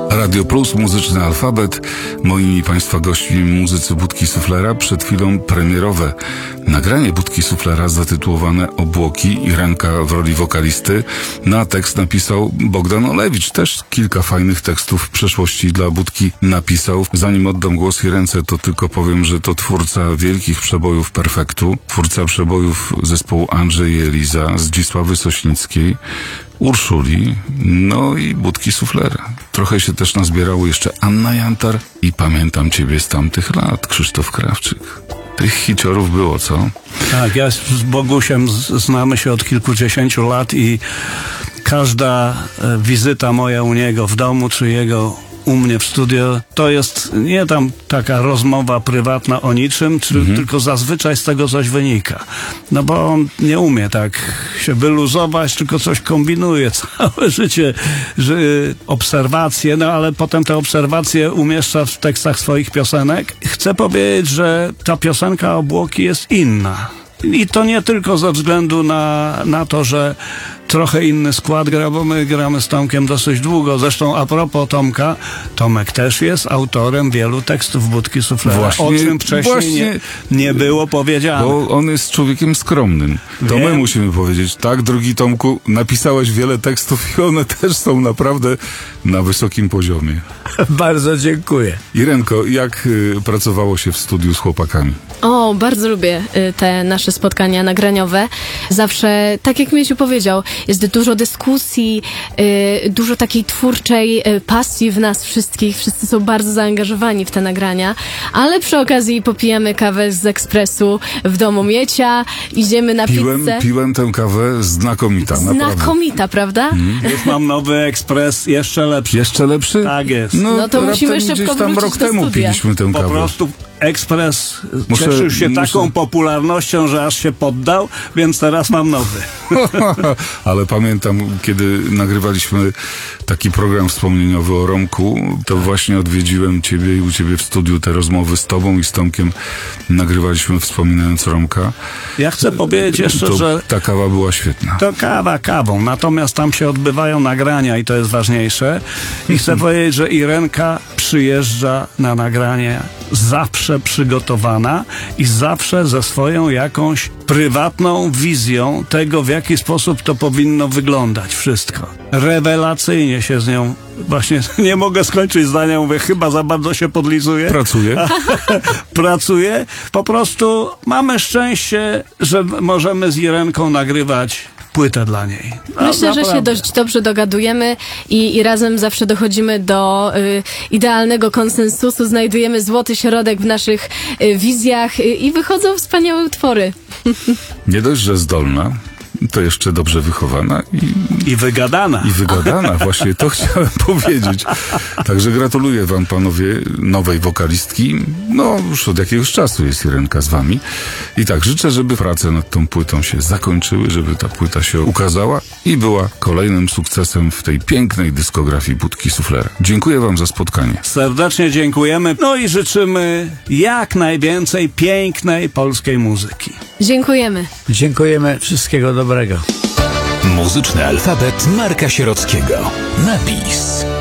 Radio Plus, Muzyczny Alfabet. Moimi Państwa gośćmi muzycy Budki Suflera. Przed chwilą premierowe nagranie Budki Suflera zatytułowane Obłoki, Irenka w roli wokalisty. Na tekst napisał Bogdan Olewicz. Też kilka fajnych tekstów w przeszłości dla Budki napisał. Zanim oddam głos Irence, to tylko powiem, że to twórca wielkich przebojów Perfektu, twórca przebojów zespołu Andrzej i Eliza, Zdzisławy Sośnickiej, Urszuli, no i Budki Suflera. Trochę się też nazbierało jeszcze Anna Jantar i Pamiętam Ciebie z tamtych lat, Krzysztof Krawczyk. Tych hiciorów było, co? Tak, ja z Bogusiem znamy się od kilkudziesięciu lat i każda wizyta moja u niego w domu, czy jego u mnie w studio, to jest nie tam taka rozmowa prywatna o niczym, tylko zazwyczaj z tego coś wynika. No bo on nie umie tak się wyluzować, tylko coś kombinuje całe życie, że obserwacje, no ale potem te obserwacje umieszcza w tekstach swoich piosenek. Chcę powiedzieć, że ta piosenka Obłoki jest inna. I to nie tylko ze względu na to, że trochę inny skład gra, bo my gramy z Tomkiem dosyć długo. Zresztą a propos Tomka, Tomek też jest autorem wielu tekstów Budki Suflera, o czym wcześniej nie było powiedziane. Bo on jest człowiekiem skromnym. To my musimy powiedzieć, tak, drogi Tomku, napisałeś wiele tekstów i one też są naprawdę na wysokim poziomie. Bardzo dziękuję. Irenko, jak pracowało się w studiu z chłopakami? O, bardzo lubię te nasze spotkania nagraniowe. Zawsze, tak jak Mieciu powiedział, jest dużo dyskusji, dużo takiej twórczej pasji w nas wszystkich. Wszyscy są bardzo zaangażowani w te nagrania, ale przy okazji popijamy kawę z ekspresu w domu Miecia, idziemy na pizzę. Piłem tę kawę znakomita. Znakomita, prawda? Już mam nowy ekspres, jeszcze lepszy. Jeszcze lepszy? Tak jest. No to musimy szybko tam wrócić rok do temu studia. piliśmy tę kawę. Po prostu ekspres cieszył się taką popularnością, że aż się poddał, więc teraz mam nowy. Ale pamiętam, kiedy nagrywaliśmy taki program wspomnieniowy o Romku, to właśnie odwiedziłem Ciebie i u Ciebie w studiu te rozmowy z Tobą i z Tomkiem nagrywaliśmy wspominając Romka. Ja chcę powiedzieć jeszcze, że ta kawa była świetna. To kawa kawą, natomiast tam się odbywają nagrania i to jest ważniejsze. I chcę powiedzieć, że Irenka przyjeżdża na nagranie zawsze przygotowana i zawsze ze swoją jakąś prywatną wizją tego, w jaki sposób to powinno wyglądać wszystko. Rewelacyjnie się z nią właśnie, nie mogę skończyć zdania, mówię, chyba za bardzo się podlizuję. Pracuję. Po prostu mamy szczęście, że możemy z Irenką nagrywać płytę dla niej. Myślę, że się dość dobrze dogadujemy i razem zawsze dochodzimy do idealnego konsensusu, znajdujemy złoty środek w naszych wizjach i wychodzą wspaniałe utwory. Nie dość, że zdolna, to jeszcze dobrze wychowana i wygadana. I wygadana, właśnie to chciałem powiedzieć. Także gratuluję wam, panowie, nowej wokalistki. No, już od jakiegoś czasu jest Irenka z wami. I tak, życzę, żeby prace nad tą płytą się zakończyły, żeby ta płyta się ukazała i była kolejnym sukcesem w tej pięknej dyskografii Budki Suflera. Dziękuję wam za spotkanie. Serdecznie dziękujemy. No i życzymy jak najwięcej pięknej polskiej muzyki. Dziękujemy. Dziękujemy. Wszystkiego dobrego. Muzyczny alfabet Marka Sierockiego. Napis.